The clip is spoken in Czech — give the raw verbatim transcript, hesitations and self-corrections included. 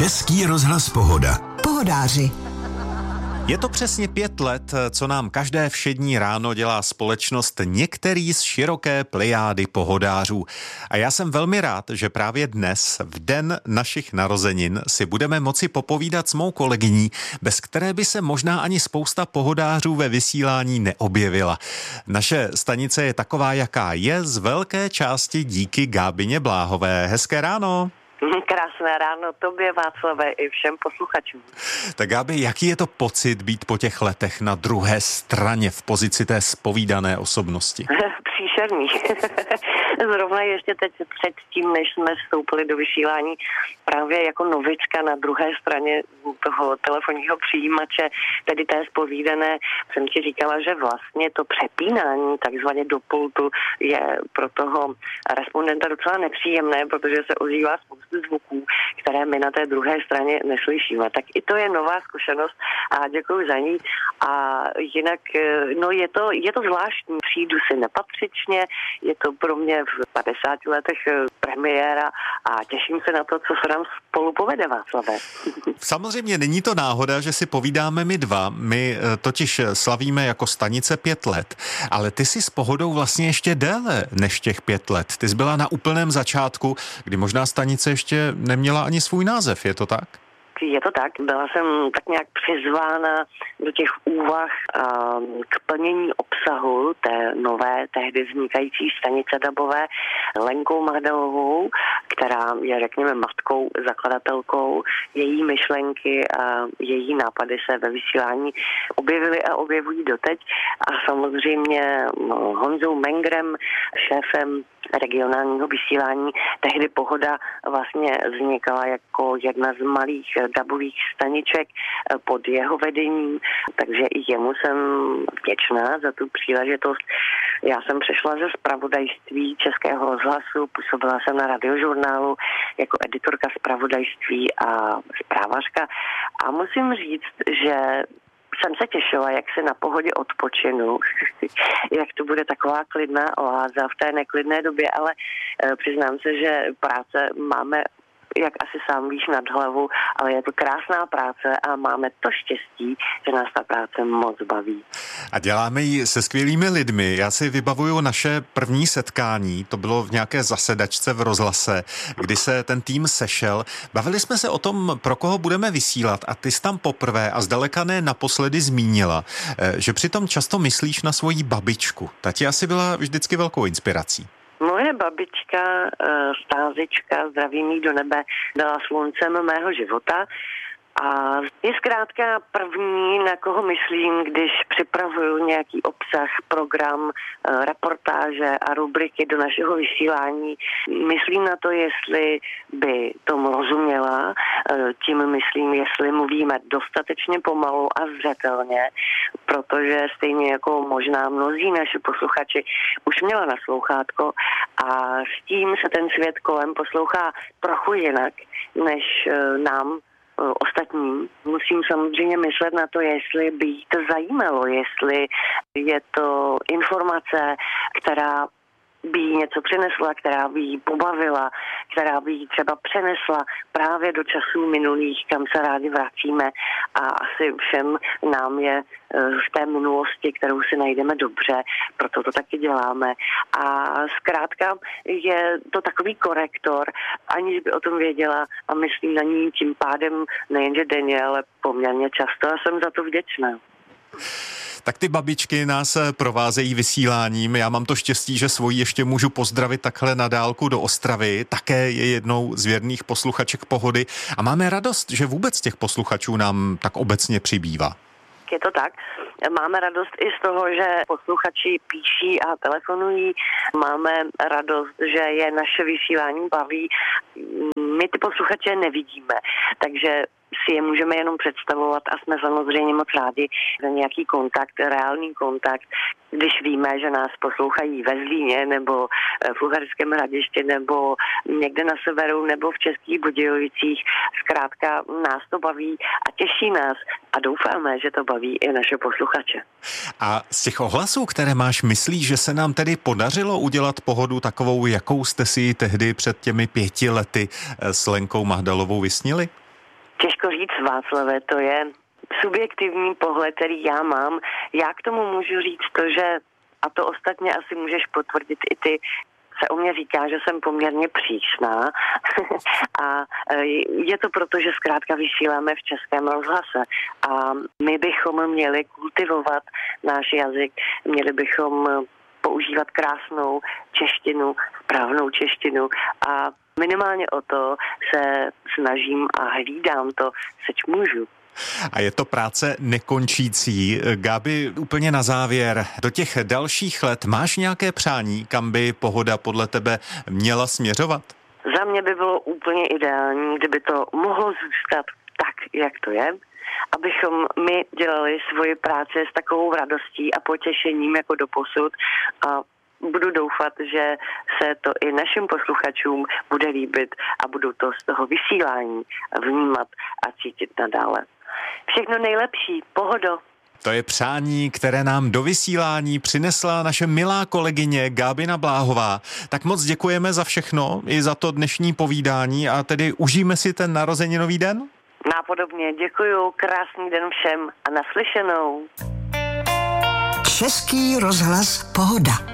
Český rozhlas Pohoda. Pohodáři. Je to přesně pět let, co nám každé všední ráno dělá společnost některý z široké plejády pohodářů. A já jsem velmi rád, že právě dnes, v den našich narozenin, si budeme moci popovídat s mou kolegyní, bez které by se možná ani spousta pohodářů ve vysílání neobjevila. Naše stanice je taková, jaká je, z velké části díky Gábině Bláhové. Hezké ráno. Krásné ráno tobě, Václave, i všem posluchačům. Tak Gábi, jaký je to pocit být po těch letech na druhé straně v pozici té zpovídané osobnosti? Příšerný. Zrovna ještě teď předtím, než jsme vstoupili do vysílání, právě jako novička na druhé straně toho telefonního přijímače, tedy té zpovídané, jsem ti říkala, že vlastně to přepínání takzvaně do pultu je pro toho respondenta docela nepříjemné, protože se ozývá spoustu zvuků, které my na té druhé straně neslyšíme. Tak i to je nová zkušenost a děkuji za ní. A jinak, no je to, je to zvláštní, přijdu si nepatřičně, je to pro mě v padesáti letech premiéra a těším se na to, co se nám spolu povede, Václave. Samozřejmě není to náhoda, že si povídáme my dva. My totiž slavíme jako stanice pět let, ale ty jsi s Pohodou vlastně ještě déle než těch pět let. Ty jsi byla na úplném začátku, kdy možná stanice ještě neměla ani svůj název, je to tak? Je to tak. Byla jsem tak nějak přizvána do těch úvah um, k plnění obsahu té nové, tehdy vznikající stanice dabové Lenkou Magdalovou, která je, řekněme, matkou, zakladatelkou. Její myšlenky a její nápady se ve vysílání objevily a objevují doteď. A samozřejmě no, Honzou Mengrem, šéfem regionálního vysílání, tehdy Pohoda vlastně vznikala jako jedna z malých dabových staniček pod jeho vedením, takže i jemu jsem vděčná za tu příležitost. Já jsem přešla ze zpravodajství Českého rozhlasu, působila jsem na Radiožurnálu jako editorka zpravodajství a zprávařka a musím říct, že jsem se těšila, jak se na Pohodě odpočinu, jak to bude taková klidná oáza v té neklidné době, ale e, přiznám se, že práce máme, jak asi sám víš, nad hlavu, ale je to krásná práce a máme to štěstí, že nás ta práce moc baví. A děláme ji se skvělými lidmi. Já si vybavuju naše první setkání, to bylo v nějaké zasedačce v rozhlase, kdy se ten tým sešel. Bavili jsme se o tom, pro koho budeme vysílat a ty jsi tam poprvé a zdaleka ne naposledy zmínila, že přitom často myslíš na svoji babičku. Ta ti asi byla vždycky velkou inspirací. Moje babička, stázička, zdravím jí do nebe, byla sluncem mého života a je zkrátka první, na koho myslím, když připravuju nějaký obsah, program, reportáže a rubriky do našeho vysílání. Myslím na to, jestli by tomu rozuměla, tím myslím, jestli mluvíme dostatečně pomalu a zřetelně, protože stejně jako možná mnozí naši posluchači už měla naslouchátko a s tím se ten svět kolem poslouchá trochu jinak, než nám ostatním. Musím samozřejmě myslet na to, jestli by jí to zajímalo, jestli je to informace, která by jí něco přinesla, která by jí pobavila, která by jí třeba přenesla právě do časů minulých, kam se rádi vracíme a asi všem nám je v té minulosti, kterou si najdeme dobře, proto to taky děláme. A zkrátka je to takový korektor, aniž by o tom věděla a myslím na ní tím pádem nejenže denně, ale poměrně často a jsem za to vděčná. Tak ty babičky nás provázejí vysíláním. Já mám to štěstí, že svoji ještě můžu pozdravit takhle na dálku do Ostravy. Také je jednou z věrných posluchaček Pohody. A máme radost, že vůbec těch posluchačů nám tak obecně přibývá. Je to tak. Máme radost i z toho, že posluchači píší a telefonují. Máme radost, že je naše vysílání baví. My ty posluchače nevidíme, takže si je můžeme jenom představovat a jsme samozřejmě moc rádi za nějaký kontakt, reálný kontakt, když víme, že nás poslouchají ve Zlíně nebo v Uherském Hradišti nebo někde na severu nebo v Českých Budějovicích. Zkrátka nás to baví a těší nás a doufáme, že to baví i naše posluchače. A z těch ohlasů, které máš, myslíš, že se nám tedy podařilo udělat Pohodu takovou, jakou jste si ji tehdy před těmi pěti lety s Lenkou Magdalovou vysnili? Těžko říct, Václave, to je subjektivní pohled, který já mám. Já k tomu můžu říct to, že, a to ostatně asi můžeš potvrdit i ty, se o mě říká, že jsem poměrně přísná a je to proto, že zkrátka vysíláme v Českém rozhlase a my bychom měli kultivovat náš jazyk, měli bychom používat krásnou češtinu, správnou češtinu a minimálně o to se snažím a hlídám to, seč můžu. A je to práce nekončící. Gábi, úplně na závěr, do těch dalších let máš nějaké přání, kam by Pohoda podle tebe měla směřovat? Za mě by bylo úplně ideální, kdyby to mohlo zůstat tak, jak to je, abychom my dělali svoji práci s takovou radostí a potěšením jako doposud a budu doufat, že se to i našim posluchačům bude líbit a budou to z toho vysílání vnímat a cítit nadále. Všechno nejlepší, Pohodo. To je přání, které nám do vysílání přinesla naše milá kolegyně Gábina Bláhová. Tak moc děkujeme za všechno, i za to dnešní povídání a tedy užijeme si ten narozeninový den? Nápodobně, děkuju, krásný den všem a naslyšenou. Český rozhlas Pohoda.